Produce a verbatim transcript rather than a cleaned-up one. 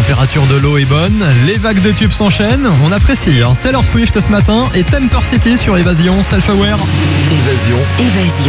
température de l'eau est bonne, les vagues de tubes s'enchaînent, on apprécie. Hein. Taylor Swift ce matin et Temper City sur Évasion, Self-Aware. Évasion. Évasion.